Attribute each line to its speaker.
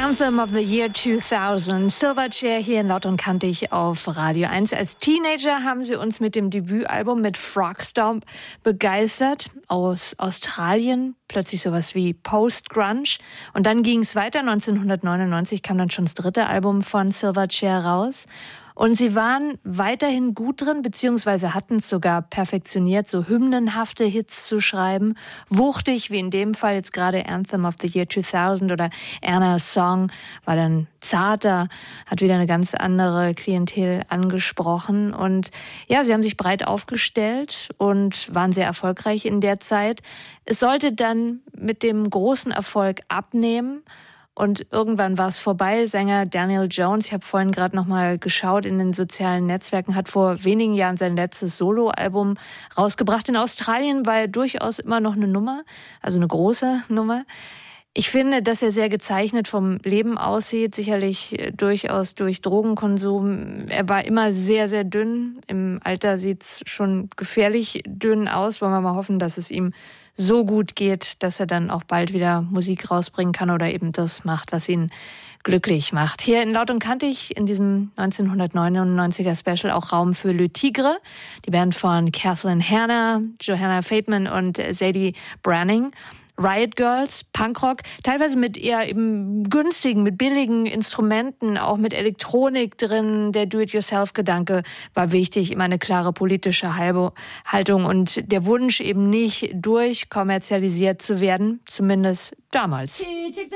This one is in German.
Speaker 1: Anthem of the Year 2000. Silverchair hier in Laut und Kantig auf Radio 1. Als Teenager haben sie uns mit dem Debütalbum mit Frogstomp begeistert. Aus Australien, plötzlich sowas wie Post-Grunge. Und dann ging es weiter. 1999 kam dann schon das dritte Album von Silverchair raus. Und sie waren weiterhin gut drin, beziehungsweise hatten es sogar perfektioniert, so hymnenhafte Hits zu schreiben. Wuchtig, wie in dem Fall jetzt gerade Anthem of the Year 2000 oder Anna's Song, war dann zarter, hat wieder eine ganz andere Klientel angesprochen. Und ja, sie haben sich breit aufgestellt und waren sehr erfolgreich in der Zeit. Es sollte dann mit dem großen Erfolg abnehmen. Und irgendwann war es vorbei. Sänger Daniel Jones, ich habe vorhin gerade noch mal geschaut in den sozialen Netzwerken, hat vor wenigen Jahren sein letztes Soloalbum rausgebracht. In Australien war er durchaus immer noch eine Nummer, also eine große Nummer. Ich finde, dass er sehr gezeichnet vom Leben aussieht, sicherlich durchaus durch Drogenkonsum. Er war immer sehr, sehr dünn. Im Alter sieht es schon gefährlich dünn aus. Wollen wir mal hoffen, dass es ihm so gut geht, dass er dann auch bald wieder Musik rausbringen kann oder eben das macht, was ihn glücklich macht. Hier in Laut und Kantig in diesem 1999er Special auch Raum für Le Tigre, die Band von Kathleen Hanna, Johanna Fateman und Zadie Branning. Riot Girls, Punkrock, teilweise mit eher eben günstigen, mit billigen Instrumenten, auch mit Elektronik drin. Der Do-it-yourself-Gedanke war wichtig, immer eine klare politische Haltung und der Wunsch eben nicht durchkommerzialisiert zu werden, zumindest damals.